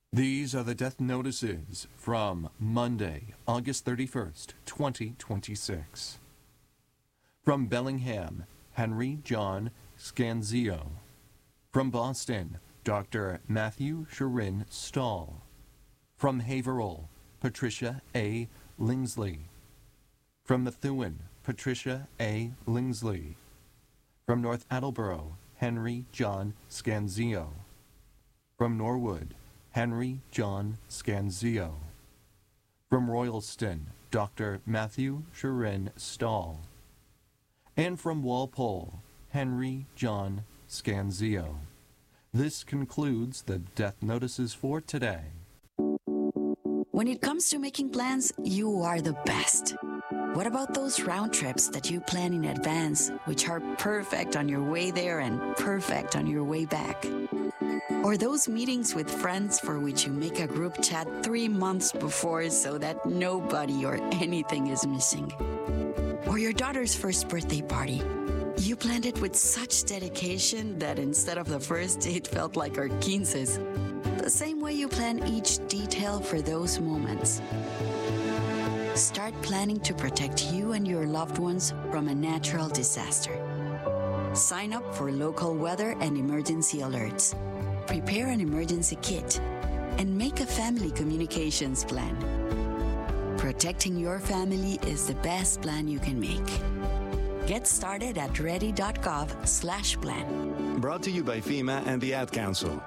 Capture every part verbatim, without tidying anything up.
These are the death notices from Monday, August thirty-first, twenty twenty-six. From Bellingham, Henry John Scanzio. From Boston, Doctor Matthew Sherin Stahl. From Haverhill, Patricia A. Lingsley. From Methuen, Patricia A. Lingsley. From North Attleboro, Henry John Scanzio. From Norwood, Henry John Scanzio. From Royalston, Doctor Matthew Sherin Stahl. And from Walpole, Henry John Scanzio. This concludes the death notices for today. When it comes to making plans, you are the best. What about those round trips that you plan in advance, which are perfect on your way there and perfect on your way back? Or those meetings with friends for which you make a group chat three months before so that nobody or anything is missing? Or your daughter's first birthday party. You planned it with such dedication that instead of the first date felt like our quinces. The same way you plan each detail for those moments. Start planning to protect you and your loved ones from a natural disaster. Sign up for local weather and emergency alerts. Prepare an emergency kit and make a family communications plan. Protecting your family is the best plan you can make. Get started at ready.gov slash plan. Brought to you by FEMA and the Ad Council.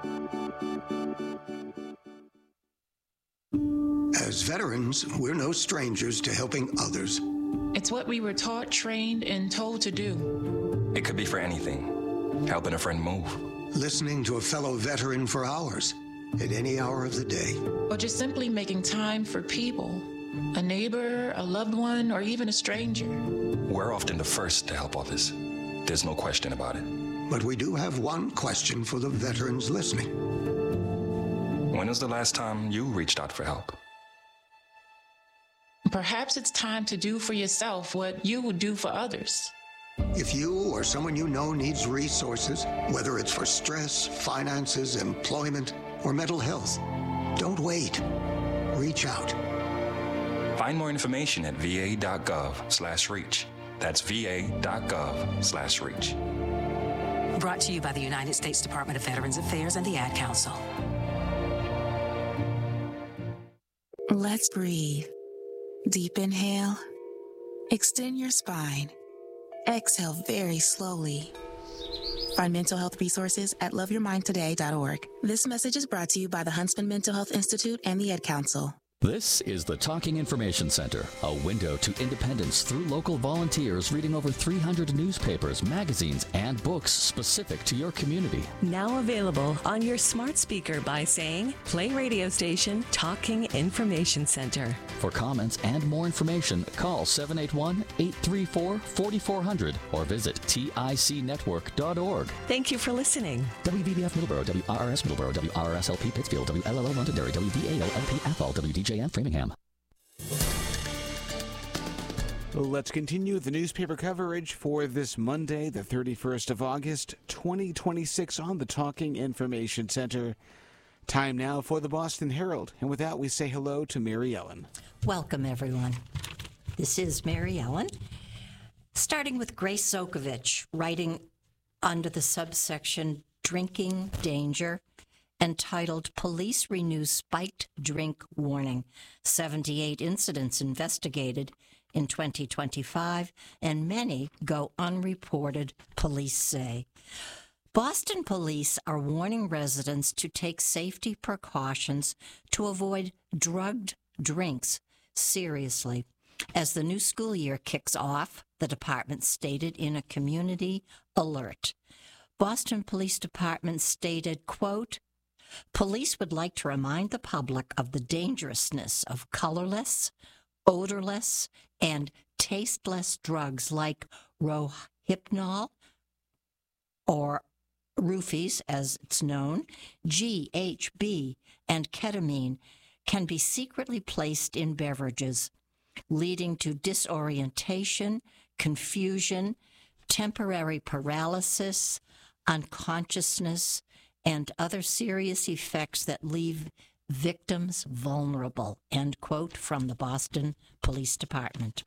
As veterans, we're no strangers to helping others. It's what we were taught, trained, and told to do. It could be for anything. Helping a friend move. Listening to a fellow veteran for hours, at any hour of the day. Or just simply making time for people. A neighbor, a loved one, or even a stranger. We're often the first to help others. There's no question about it. But we do have one question for the veterans listening. When was the last time you reached out for help? Perhaps it's time to do for yourself what you would do for others. If you or someone you know needs resources, whether it's for stress, finances, employment, or mental health, don't wait. Reach out. Find more information at va.gov slash reach. That's va.gov slash reach. Brought to you by the United States Department of Veterans Affairs and the Ad Council. Let's breathe. Deep inhale. Extend your spine. Exhale very slowly. Find mental health resources at love your mind today dot org. This message is brought to you by the Huntsman Mental Health Institute and the Ad Council. This is the Talking Information Center, a window to independence through local volunteers reading over three hundred newspapers, magazines, and books specific to your community. Now available on your smart speaker by saying, play radio station Talking Information Center. For comments and more information, call seven eight one, eight three four, four four zero zero or visit tic network dot org. Thank you for listening. W V B F Middleborough, W R R S Middleborough, W R R S L P Pittsfield, W L L O Londonderry, W V A O L P F L, W D J and Framingham. Let's continue the newspaper coverage for this Monday, the thirty-first of August, twenty twenty-six on the Talking Information Center. Time now for the Boston Herald. And with that, we say hello to Mary Ellen. Welcome, everyone. This is Mary Ellen. Starting with Grace Zokovich, writing under the subsection Drinking Danger, entitled Police Renew Spiked Drink Warning. seventy-eight incidents investigated in twenty twenty-five, and many go unreported, police say. Boston police are warning residents to take safety precautions to avoid drugged drinks seriously. As the new school year kicks off, the department stated in a community alert. Boston Police Department stated, quote, police would like to remind the public of the dangerousness of colorless, odorless, and tasteless drugs like Rohypnol, or roofies as it's known, G H B, and ketamine can be secretly placed in beverages, leading to disorientation, confusion, temporary paralysis, unconsciousness, and other serious effects that leave victims vulnerable, end quote, from the Boston Police Department.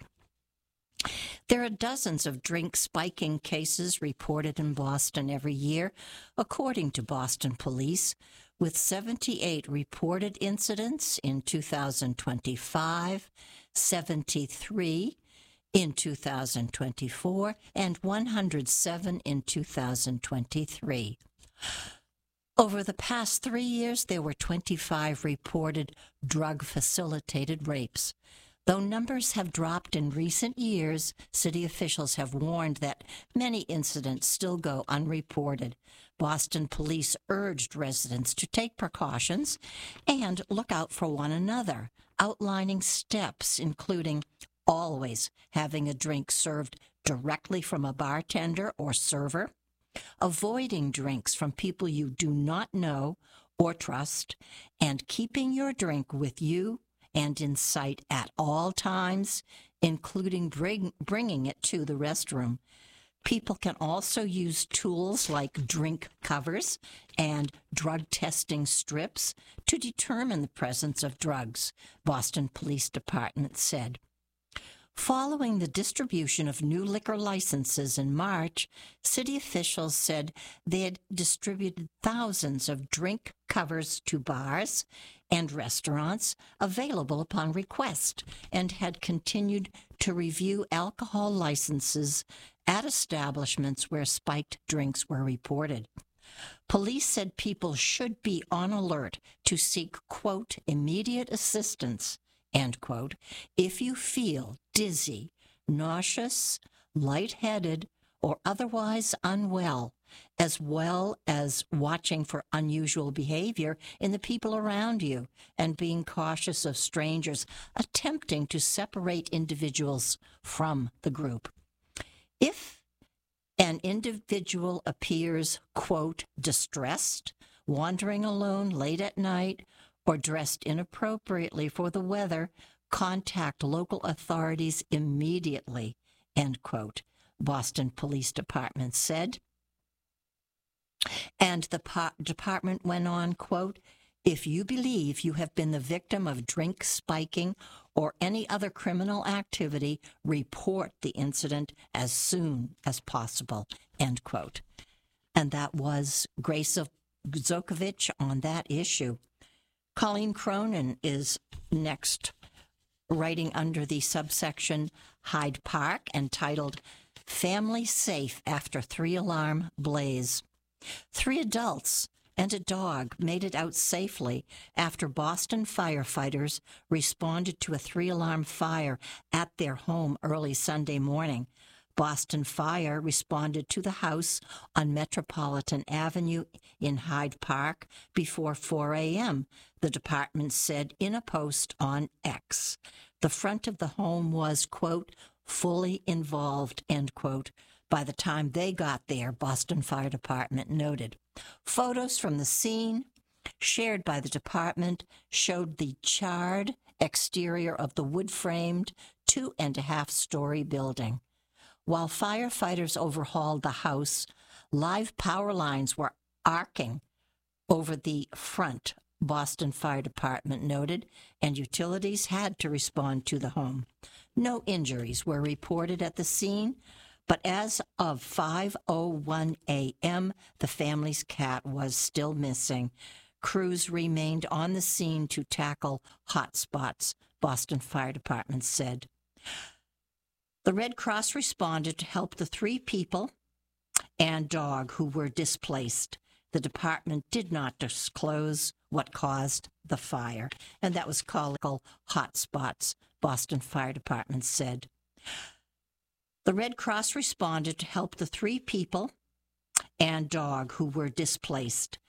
There are dozens of drink spiking cases reported in Boston every year, according to Boston Police, with seventy-eight reported incidents in two thousand twenty-five, seventy-three in two thousand twenty-four, and one hundred seven in two thousand twenty-three. Over the past three years, there were twenty-five reported drug-facilitated rapes. Though numbers have dropped in recent years, city officials have warned that many incidents still go unreported. Boston police urged residents to take precautions and look out for one another, outlining steps including always having a drink served directly from a bartender or server, avoiding drinks from people you do not know or trust, and keeping your drink with you and in sight at all times, including bring, bringing it to the restroom. People can also use tools like drink covers and drug testing strips to determine the presence of drugs, Boston Police Department said. Following the distribution of new liquor licenses in March, city officials said they had distributed thousands of drink covers to bars and restaurants available upon request, and had continued to review alcohol licenses at establishments where spiked drinks were reported. Police said people should be on alert to seek, quote, immediate assistance, end quote, if you feel dizzy, nauseous, lightheaded, or otherwise unwell, as well as watching for unusual behavior in the people around you and being cautious of strangers attempting to separate individuals from the group. If an individual appears, quote, distressed, wandering alone late at night, or dressed inappropriately for the weather, contact local authorities immediately, end quote, Boston Police Department said. And the po- department went on, quote, if you believe you have been the victim of drink spiking or any other criminal activity, report the incident as soon as possible, end quote. And that was Grace Zokovich on that issue. Colleen Cronin is next, writing under the subsection Hyde Park, entitled Family Safe After Three-Alarm Blaze. Three adults and a dog made it out safely after Boston firefighters responded to a three-alarm fire at their home early Sunday morning. Boston Fire responded to the house on Metropolitan Avenue in Hyde Park before four a.m., the department said in a post on X. The front of the home was, quote, fully involved, end quote, by the time they got there, Boston Fire Department noted. Photos from the scene, shared by the department, showed the charred exterior of the wood-framed two-and-a-half-story building. While firefighters overhauled the house, live power lines were arcing over the front, Boston Fire Department noted, and utilities had to respond to the home. No injuries were reported at the scene, but as of five oh one a.m., the family's cat was still missing. Crews remained on the scene to tackle hot spots, Boston Fire Department said. The Red Cross responded to help the three people and dog who were displaced. The department did not disclose what caused the fire, and that was called hot spots, Boston Fire Department said. The Red Cross responded to help the three people and dog who were displaced.